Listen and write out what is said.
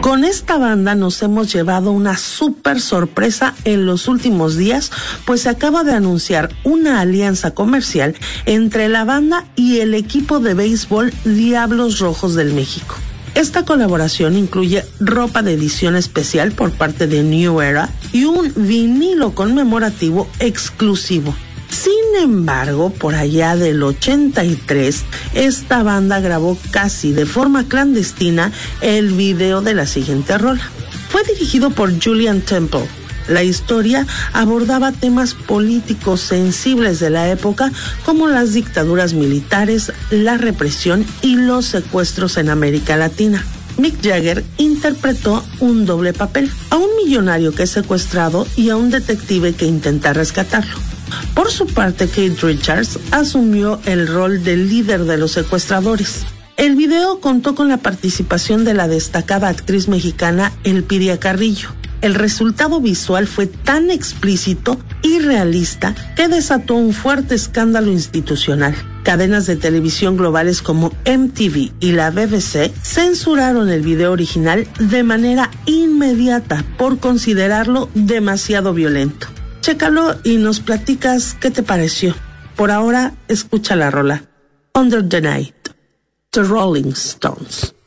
Con esta banda nos hemos llevado una súper sorpresa en los últimos días, pues se acaba de anunciar una alianza comercial entre la banda y el equipo de béisbol Diablos Rojos del México. Esta colaboración incluye ropa de edición especial por parte de New Era y un vinilo conmemorativo exclusivo. Sin embargo, por allá del 83, esta banda grabó casi de forma clandestina el video de la siguiente rola. Fue dirigido por Julian Temple. La historia abordaba temas políticos sensibles de la época, como las dictaduras militares, la represión y los secuestros en América Latina. Mick Jagger interpretó un doble papel, a un millonario que es secuestrado y a un detective que intenta rescatarlo. Por su parte, Keith Richards asumió el rol del líder de los secuestradores. El video contó con la participación de la destacada actriz mexicana Elpidia Carrillo. El resultado visual fue tan explícito y realista que desató un fuerte escándalo institucional. Cadenas de televisión globales como MTV y la BBC censuraron el video original de manera inmediata por considerarlo demasiado violento. Chécalo y nos platicas qué te pareció. Por ahora, escucha la rola Under the Night, The Rolling Stones.